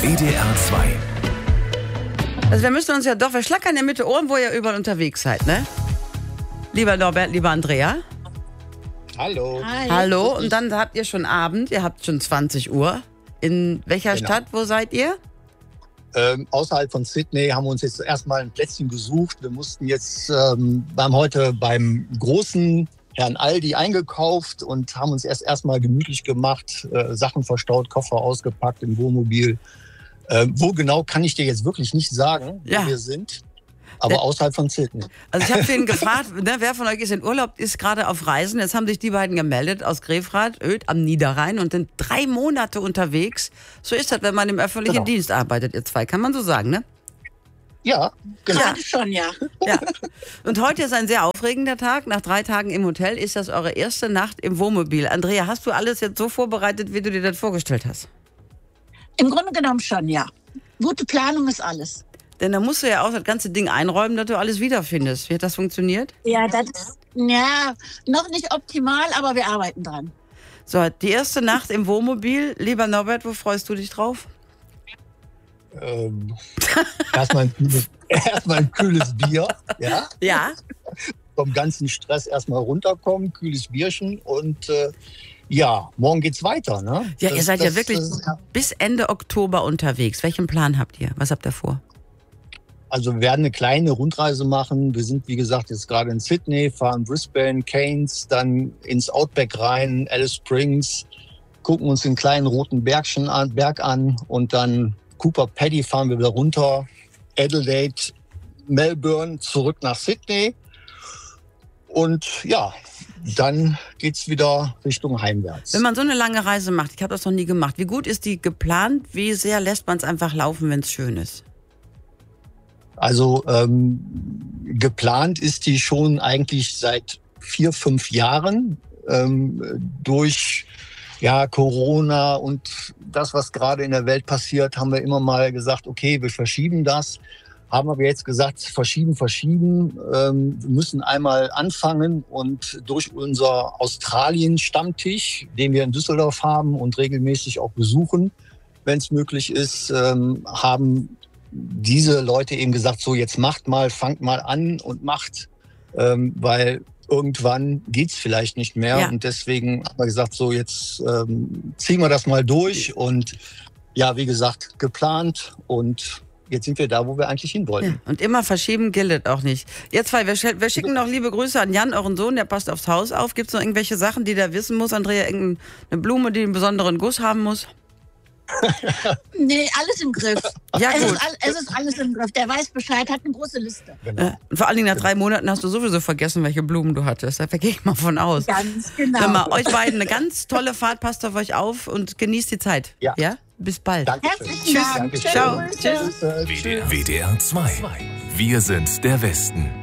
WDR 2. Also wir müssen uns ja doch, wir schlackern ja mit den Ohren, wo ihr überall unterwegs seid, ne? Lieber Norbert, lieber Andrea. Hallo. Hi. Hallo, und dann habt ihr schon Abend, ihr habt schon 20 Uhr. In welcher Stadt, wo seid ihr? Außerhalb von Sydney haben wir uns jetzt erstmal ein Plätzchen gesucht. Wir mussten jetzt, waren heute beim großen Herrn Aldi eingekauft und haben uns erstmal gemütlich gemacht, Sachen verstaut, Koffer ausgepackt im Wohnmobil. Wo genau kann ich dir jetzt wirklich nicht sagen, wo wir sind, aber außerhalb von Sydney. Also ich habe vorhin gefragt, ne, wer von euch ist in Urlaub, ist gerade auf Reisen. Jetzt haben sich die beiden gemeldet aus Grefrath, Oedt am Niederrhein und sind 3 Monate unterwegs. So ist das, wenn man im öffentlichen Dienst arbeitet, ihr zwei, kann man so sagen, ne? Ja, genau. Ja, schon, ja. Ja. Und heute ist ein sehr aufregender Tag. Nach 3 Tagen im Hotel ist das eure erste Nacht im Wohnmobil. Andrea, hast du alles jetzt so vorbereitet, wie du dir das vorgestellt hast? Im Grunde genommen schon, ja. Gute Planung ist alles. Denn da musst du ja auch das ganze Ding einräumen, dass du alles wiederfindest. Wie hat das funktioniert? Ja, das ist noch nicht optimal, aber wir arbeiten dran. So, die erste Nacht im Wohnmobil. Lieber Norbert, wo freust du dich drauf? Erstmal ein kühles Bier, ja? Ja. Vom ganzen Stress erstmal runterkommen, kühles Bierchen und morgen geht's weiter, ne? Ja, ihr seid ja wirklich bis Ende Oktober unterwegs. Welchen Plan habt ihr? Was habt ihr vor? Also wir werden eine kleine Rundreise machen. Wir sind, wie gesagt, jetzt gerade in Sydney, fahren Brisbane, Cairns, dann ins Outback rein, Alice Springs, gucken uns den kleinen roten Berg an und dann Cooper Pedy fahren wir wieder runter, Adelaide, Melbourne, zurück nach Sydney und ja, dann geht's wieder Richtung heimwärts. Wenn man so eine lange Reise macht, ich habe das noch nie gemacht, wie gut ist die geplant? Wie sehr lässt man es einfach laufen, wenn es schön ist? Also geplant ist die schon eigentlich seit 4, 5 Jahren durch Corona und das, was gerade in der Welt passiert, haben wir immer mal gesagt, okay, wir verschieben das. Haben aber jetzt gesagt, verschieben. Wir müssen einmal anfangen und durch unser Australien-Stammtisch, den wir in Düsseldorf haben und regelmäßig auch besuchen, wenn es möglich ist, haben diese Leute eben gesagt, so jetzt fangt mal an und macht, weil irgendwann geht's vielleicht nicht mehr. Ja. Und deswegen haben wir gesagt, so jetzt ziehen wir das mal durch. Und ja, wie gesagt, geplant. Und jetzt sind wir da, wo wir eigentlich hin wollten. Ja, und immer verschieben gilt auch nicht. Ihr zwei, wir schicken noch liebe Grüße an Jan, euren Sohn, der passt aufs Haus auf. Gibt es noch irgendwelche Sachen, die der wissen muss? Andrea, irgendeine Blume, die einen besonderen Guss haben muss? Nee, alles im Griff. Ja, gut. Es ist alles im Griff. Der weiß Bescheid, hat eine große Liste. Genau. Vor allen Dingen nach 3 Monaten hast du sowieso vergessen, welche Blumen du hattest. Da gehe ich mal von aus. Ganz genau. Sag mal, euch beiden eine ganz tolle Fahrt, passt auf euch auf und genießt die Zeit. Ja. Bis bald. Dankeschön. Herzlichen Dank. Ciao. Tschüss. WDR 2. Wir sind der Westen.